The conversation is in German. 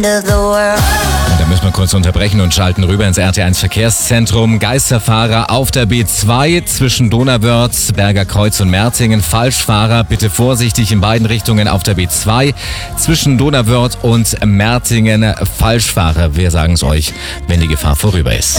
of the world. Und da müssen wir kurz unterbrechen und schalten rüber ins RT1 Verkehrszentrum. Geisterfahrer auf der B2 zwischen Donauwörth, Berger Kreuz und Mertingen. Falschfahrer bitte vorsichtig in beiden Richtungen auf der B2 zwischen Donauwörth und Mertingen. Falschfahrer, wir sagen es euch, wenn die Gefahr vorüber ist.